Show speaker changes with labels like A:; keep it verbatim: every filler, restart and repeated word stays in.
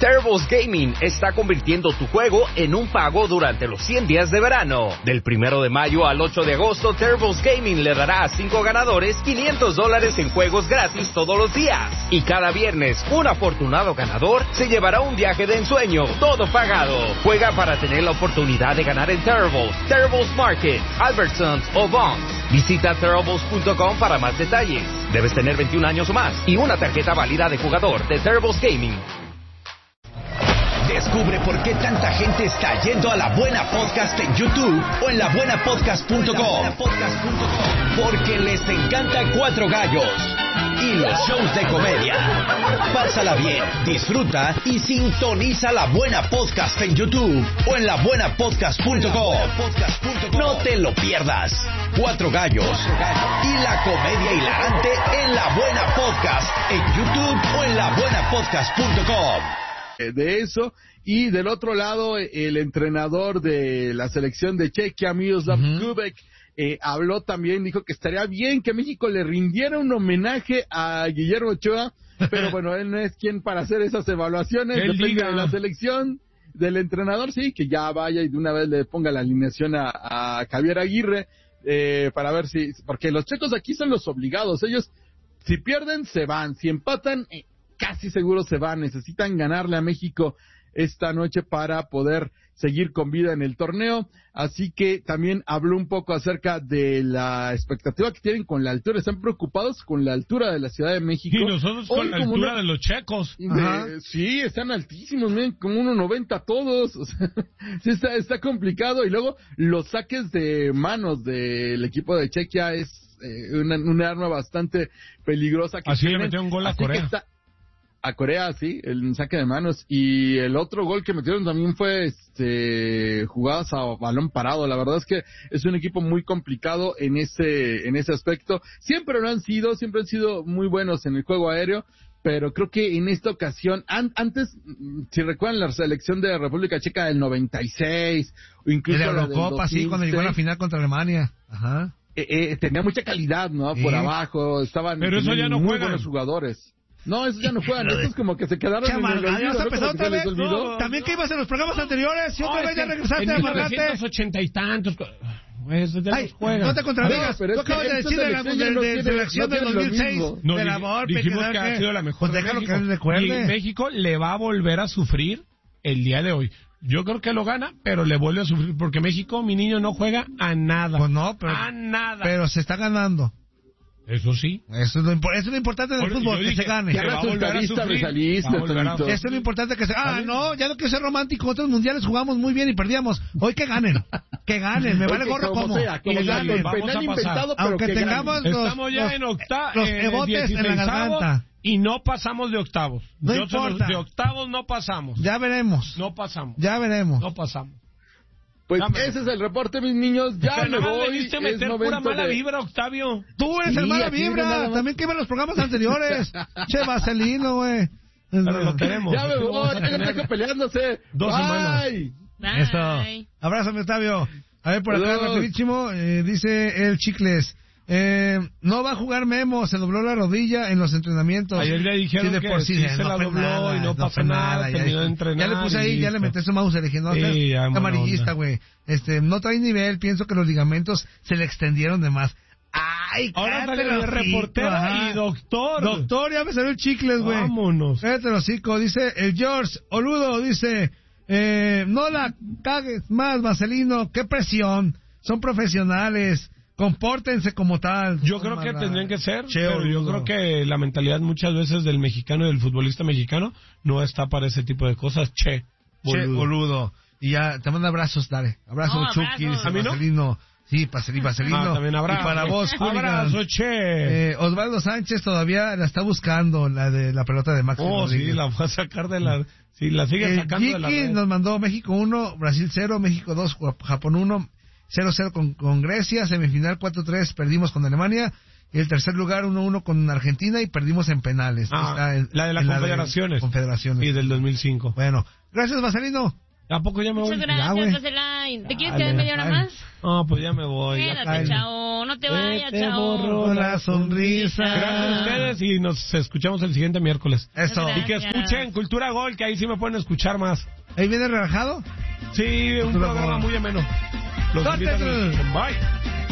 A: Terribles Gaming está convirtiendo tu juego en un pago durante los cien días de verano. Del primero de mayo al ocho de agosto, Terribles Gaming le dará a cinco ganadores quinientos dólares en juegos gratis todos los días. Y cada viernes, un afortunado ganador se llevará un viaje de ensueño, todo pagado. Juega para tener la oportunidad de ganar en Terribles, Terribles Market, Albertsons o Vons. Visita terribles punto com para más detalles. Debes tener veintiún años o más y una tarjeta válida de jugador de Terribles Gaming.
B: Descubre por qué tanta gente está yendo a La Buena Podcast en YouTube o en la buena podcast punto com. Porque les encanta Cuatro Gallos y los shows de comedia. Pásala bien, disfruta y sintoniza La Buena Podcast en YouTube o en la buena podcast punto com. No te lo pierdas. Cuatro Gallos y la comedia hilarante en La Buena Podcast en YouTube o en la buena podcast punto com.
C: De eso, y del otro lado el entrenador de la selección de Chequia, Miroslav uh-huh. Kubek, eh, habló también, dijo que estaría bien que México le rindiera un homenaje a Guillermo Ochoa, pero bueno, él no es quien para hacer esas evaluaciones, depende diga. de la selección, del entrenador, sí, que ya vaya y de una vez le ponga la alineación a, a Javier Aguirre, eh, para ver si, porque los checos aquí son los obligados, ellos si pierden se van, si empatan eh, casi seguro se van, necesitan ganarle a México esta noche para poder seguir con vida en el torneo, así que también habló un poco acerca de la expectativa que tienen con la altura, están preocupados con la altura de la Ciudad de México.
D: Y nosotros con Hoy, la altura una... de los checos.
C: De... Sí, están altísimos, miren, como uno noventa todos, o sea, sí está, está complicado, y luego los saques de manos del equipo de Chequia es eh, una, una arma bastante peligrosa. Que
D: así
C: tienen.
D: le metió un gol a Corea.
C: A Corea, sí, el saque de manos. Y el otro gol que metieron también fue este jugadas a balón parado. La verdad es que es un equipo muy complicado en ese en ese aspecto. Siempre lo han sido, siempre han sido muy buenos en el juego aéreo, pero creo que en esta ocasión, an, antes, si recuerdan la selección de República Checa del noventa y seis, o incluso
E: la Eurocopa, sí, cuando llegó a la final contra Alemania. Ajá.
C: Eh, eh, tenía mucha calidad, ¿no? Sí. Por abajo, estaban
D: pero eso ya no
C: muy
D: juegan.
C: buenos jugadores. No, esos ya no juegan, estos como que se quedaron en el olvido,
E: ¿no? Como
C: otra vez.
E: No, también que ibas en los programas anteriores, y otra
D: no,
E: vez ya regresaste
D: en
E: a amargarte.
D: mil novecientos ochenta y tantos. Eso ya
E: Ay, no te contradigas, no, tú acabas de decir de la, de, de, de, de la acción del dos mil seis,
D: no,
E: de la Volpe,
D: dijimos que, que ha sido la mejor pues de México. Que y México le va a volver a sufrir el día de hoy. Yo creo que lo gana, pero le vuelve a sufrir, porque México, mi niño, no juega a nada.
E: Pues no, pero,
D: a nada.
E: Pero se está ganando.
D: Eso sí.
E: Eso es lo, eso es lo importante del fútbol, que se gane.
C: Que va a volver a sufrir.
E: Eso es lo importante que se... Ah, no, ya no quiero ser romántico. Otros mundiales jugamos muy bien y perdíamos. Hoy que ganen. Que ganen. Me vale gorro como.
C: Sea, como
E: que ganen.
D: Vamos a pasar.
E: Aunque tengamos los...
D: Estamos ya
E: los,
D: en octavos.
E: Los ebotes en la garganta.
D: Y no pasamos de octavos.
E: No
D: Yo
E: importa.
D: De octavos no pasamos.
E: Ya veremos.
D: No pasamos.
E: Ya veremos.
D: No pasamos.
C: Pues Dame. ese es el reporte, mis niños. Ya
D: Pero
C: me voy.
D: Le viste meter pura mala
C: de...
D: vibra, Octavio.
E: Tú eres sí, el mala vibra. También que iban los programas anteriores. Che, vaselino, güey.
D: Pero lo queremos.
C: Ya me voy. Ya peleándose.
D: Dos semanas.
E: Bye. Eso. Abrázame, Octavio. A ver, por acá, rapidísimo. Eh, dice el Chicles. Eh, no va a jugar Memo, se dobló la rodilla en los entrenamientos.
D: Ayer le dijeron sí, de por sí,
E: sí
D: se no la dobló nada, y no, no pasa nada,
E: ya,
D: terminó de entrenar.
E: Ya le puse ahí, ya le metí su mouse, le dije, no, sí, es amarillista, güey. Este, no trae nivel, pienso que los ligamentos se le extendieron de más. Ay,
D: ahora sale el reportero y doctor.
E: Doctor, ya me salió el Chicles, güey.
D: Vámonos.
E: Cállate el hocico, dice el George Oludo, dice, eh, no la cagues más, Marcelino, qué presión, son profesionales. Compórtense como tal.
D: Yo creo que tendrían que ser, che, pero yo creo que la mentalidad muchas veces del mexicano y del futbolista mexicano no está para ese tipo de cosas. Che,
E: boludo. Che, boludo. Y ya, te mando abrazos, dale. Abrazo, no, Chucky, dice Marcelino. Sí, Marcelino.
D: Ah, también abrazo.
E: Y para vos, Hooligan.
D: Abrazo, che.
E: Eh, Osvaldo Sánchez todavía la está buscando, la de la pelota de Maxi
D: Oh,
E: Rodríguez.
D: sí, la va a sacar de la... Sí, la sigue
E: eh,
D: sacando de la red.
E: nos mandó México uno, Brasil cero, México dos, Japón uno, cero cero con, con Grecia, semifinal cuatro tres, perdimos con Alemania, y el tercer lugar uno uno con Argentina y perdimos en penales.
D: Ah,
E: Está en,
D: la de las confederaciones.
E: La de confederaciones.
D: Y del dos mil cinco.
E: Bueno, gracias, Marcelino.
D: ¿A poco ya me voy?
F: Muchas gracias, Marcelino. ¿Te quieres quedar media hora más?
D: No, pues ya me voy.
F: Quédate, chao. chavo, no te vayas,
E: te
F: chavo.
E: borró la sonrisa.
D: Gracias a ustedes y nos escuchamos el siguiente miércoles.
E: Eso.
D: Y que escuchen Cultura Gol, que ahí sí me pueden escuchar más.
E: ¿Ahí viene relajado?
D: Sí, un
E: Cultura
D: programa
E: Gol.
D: muy ameno. Los invito a que lo escuchen. Bye.